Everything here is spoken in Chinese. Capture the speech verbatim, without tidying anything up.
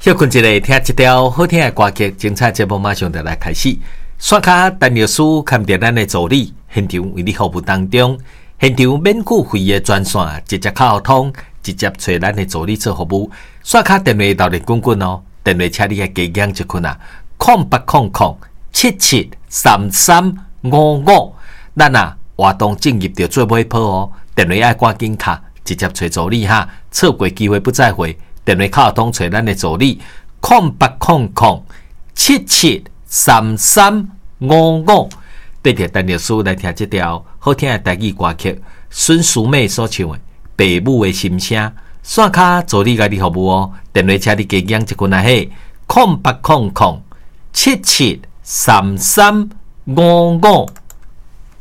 休困一个，听一条好听的歌曲，精彩节目马上就来开始。刷卡陈律师看着咱的助理，现场为你服务当中，现场免付费的专线，直接卡通，直接找咱的助理做服务。刷卡电话到你滚滚哦，电话请你加减一困啊，空八空空七七三三五五，咱啊活动进入就做尾波哦，电话要赶紧卡，直接找助理哈，错过机会不再会。电话卡通找咱的助理，空八空空七七三三五五。对着陈律师来听这条好听的台语歌曲，孙淑美所唱的《爸母的心声》。线卡助理家己服务哦，电话请你加减一群啊嘿，空八空空七七三三五五。